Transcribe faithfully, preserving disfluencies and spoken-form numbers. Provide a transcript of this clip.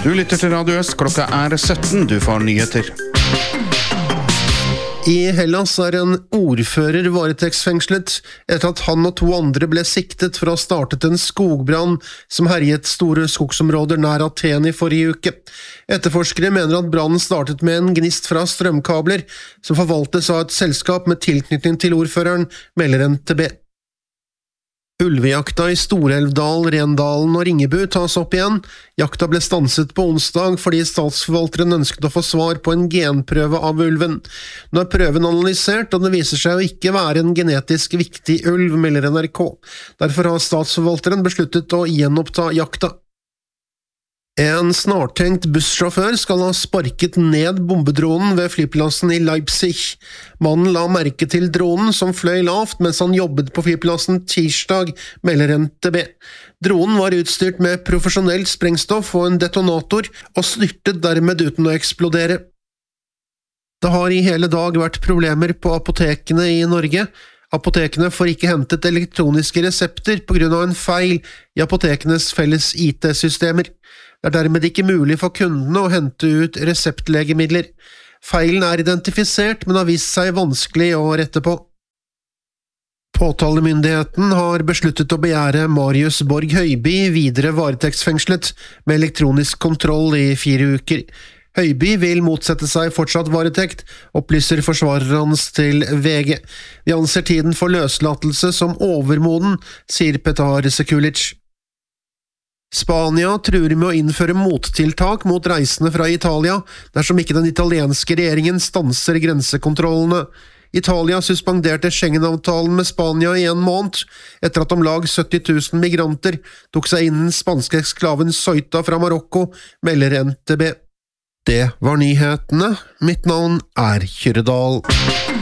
Du lytter til Radio Øst, klokka er sytten, du får nyheter. I Hellas er en ordfører varetektsfengslet etter at han og to andre ble siktet for å ha startet en skogbrann som herjet store skogsområder nær Aten i forrige uke. Etterforskere mener at brannen startet med en gnist fra strømkabler som forvaltes av et selskap med tilknytning til ordføreren, melder N T B. Ulvejakta i Storelvdal, Rendalen og Ringebu tas opp igjen. Jakta ble stanset på onsdag fordi statsforvalteren ønsket å få svar på en genprøve av ulven. Nå er prøven analysert, og det viser seg å ikke være en genetisk viktig ulv, melder N R K. Derfor har statsforvalteren besluttet å gjenoppta jakta. En snartenkt bussjåfør skal ha sparket ned bombedronen ved flyplassen i Leipzig. Mannen la merke til dronen som fløy lavt mens han jobbet på flyplassen tirsdag, melder N T B. Dronen var utstyrt med profesjonelt sprengstoff og en detonator, og styrtet dermed uten å eksplodere. Det har i hele dag vært problemer på apotekene i Norge. Apotekene får ikke hentet elektroniske resepter på grunn av en feil i apotekenes felles I T-systemer. Det er dermed ikke mulig for kundene å hente ut reseptlegemidler. Feilen er identifisert, men har vist seg vanskelig å rette på. Påtalemyndigheten har besluttet å begjære Marius Borg Høiby videre varetektsfengslet med elektronisk kontroll i fire uker. Høiby vil motsette seg fortsatt varetekt, opplyser forsvareren hans til V G. Vi anser tiden for løslatelse som overmoden, sier Petar Sekulic. Spania truer med å innføre mottiltak mot reisende fra Italia dersom ikke den italienske regjeringen stanser grensekontrollene. Italia suspenderte Schengen-avtalen med Spania i en måned, etter at om lag sytti tusen migranter tok seg inn den spanske eksklaven Ceuta fra Marokko, melder N T B. Det var nyhetene. Mitt navn er Kyrre Dahl.